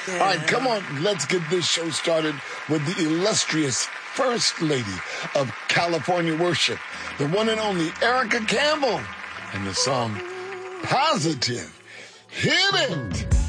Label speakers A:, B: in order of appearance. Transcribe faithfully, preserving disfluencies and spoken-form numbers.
A: All right, come on. Let's get this show started with the illustrious First Lady of California Worship, the one and only Erica Campbell, and the song Positive. Hit it!